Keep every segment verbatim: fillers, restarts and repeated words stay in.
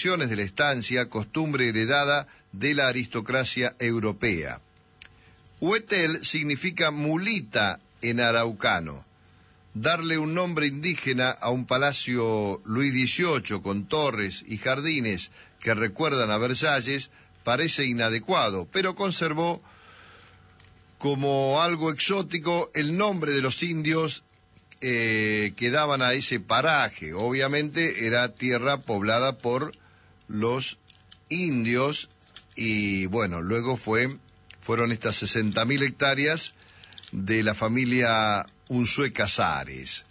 tradiciones de la estancia, costumbre heredada de la aristocracia europea. Huetel significa mulita en araucano. Darle un nombre indígena a un palacio Luis dieciocho con torres y jardines que recuerdan a Versalles parece inadecuado, pero conservó como algo exótico el nombre de los indios eh, que daban a ese paraje. Obviamente era tierra poblada por los indios y bueno, luego fue, fueron estas sesenta mil hectáreas de la familia Unzué Casares.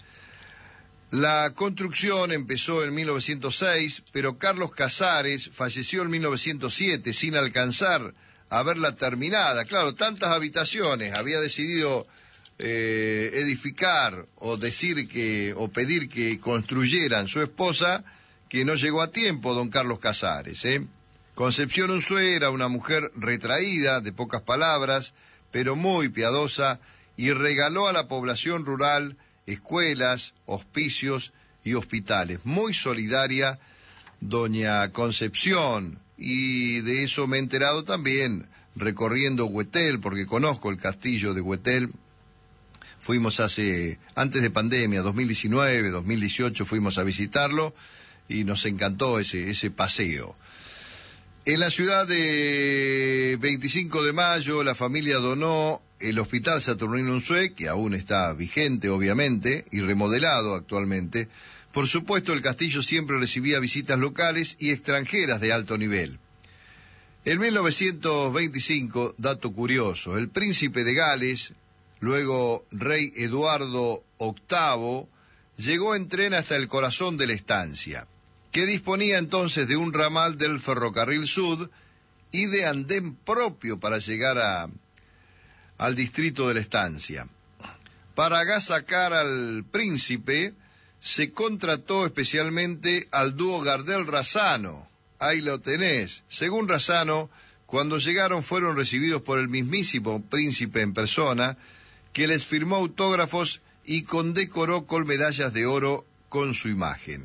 La construcción empezó en mil novecientos seis, pero Carlos Casares falleció en mil novecientos siete sin alcanzar a verla terminada. Claro, tantas habitaciones había decidido eh, edificar o decir que o pedir que construyeran su esposa que no llegó a tiempo don Carlos Casares. ¿eh? Concepción Unzué era una mujer retraída, de pocas palabras, pero muy piadosa, y regaló a la población rural escuelas, hospicios y hospitales. Muy solidaria doña Concepción, y de eso me he enterado también recorriendo Huetel, porque conozco el castillo de Huetel. Fuimos hace, antes de pandemia, dos mil diecinueve, dos mil dieciocho, fuimos a visitarlo y nos encantó ese, ese paseo. En la ciudad de veinticinco de mayo, la familia donó el Hospital Saturnino Unzué, que aún está vigente, obviamente, y remodelado actualmente. Por supuesto, el castillo siempre recibía visitas locales y extranjeras de alto nivel. En mil novecientos veinticinco, dato curioso, el príncipe de Gales, luego rey Eduardo octavo, llegó en tren hasta el corazón de la estancia, que disponía entonces de un ramal del Ferrocarril Sud y de andén propio para llegar a, al distrito de la estancia. Para agasacar al príncipe, se contrató especialmente al dúo Gardel-Razzano. Ahí lo tenés. Según Razzano, cuando llegaron fueron recibidos por el mismísimo príncipe en persona, que les firmó autógrafos y condecoró con medallas de oro con su imagen.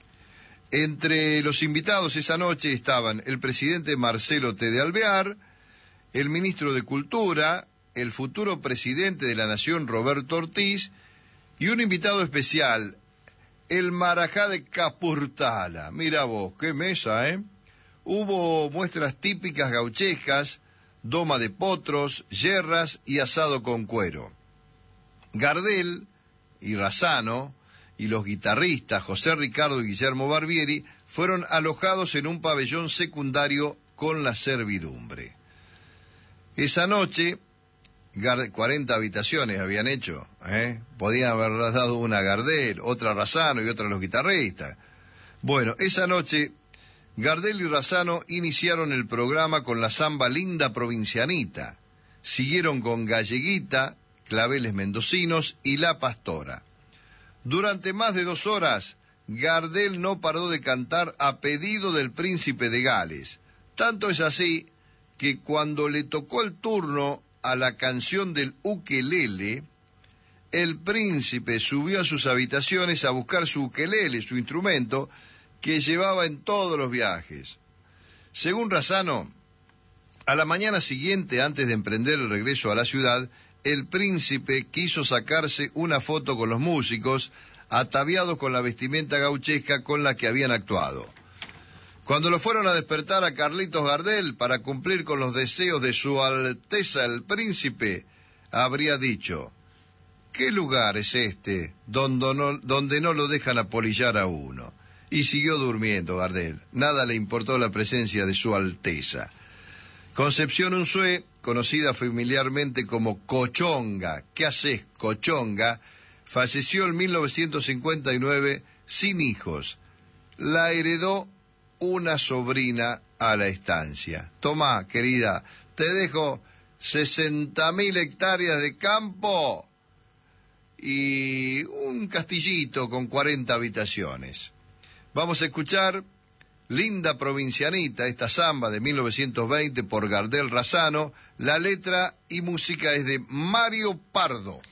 Entre los invitados esa noche estaban el presidente Marcelo T. de Alvear, el ministro de Cultura, el futuro presidente de la Nación Roberto Ortiz, y un invitado especial, el Marajá de Capurtala. Mira vos, qué mesa, ¿eh? Hubo muestras típicas gauchescas, doma de potros, yerras y asado con cuero. Gardel y Razzano y los guitarristas José Ricardo y Guillermo Barbieri fueron alojados en un pabellón secundario con la servidumbre. Esa noche, cuarenta habitaciones habían hecho, ¿eh? Podían haber dado una a Gardel, otra a Razzano y otra a los guitarristas. Bueno, esa noche, Gardel y Razzano iniciaron el programa con la samba Linda Provincianita. Siguieron con Galleguita, Claveles Mendocinos y La Pastora. Durante más de dos horas, Gardel no paró de cantar a pedido del príncipe de Gales. Tanto es así que cuando le tocó el turno a la canción del ukelele, el príncipe subió a sus habitaciones a buscar su ukelele, su instrumento, que llevaba en todos los viajes. Según Razzano, a la mañana siguiente, antes de emprender el regreso a la ciudad, el príncipe quiso sacarse una foto con los músicos, ataviados con la vestimenta gauchesca con la que habían actuado. Cuando lo fueron a despertar a Carlitos Gardel para cumplir con los deseos de su Alteza el Príncipe, habría dicho: ¿qué lugar es este donde no, donde no lo dejan apolillar a uno? Y siguió durmiendo Gardel. Nada le importó la presencia de su Alteza. Concepción Unzué, conocida familiarmente como Cochonga, ¿qué haces, Cochonga?, falleció en mil novecientos cincuenta y nueve sin hijos. La heredó una sobrina a la estancia. Tomá, querida, te dejo sesenta mil hectáreas de campo y un castillito con cuarenta habitaciones. Vamos a escuchar Linda Provincianita, esta samba de mil novecientos veinte por Gardel Razzano. La letra y música es de Mario Pardo.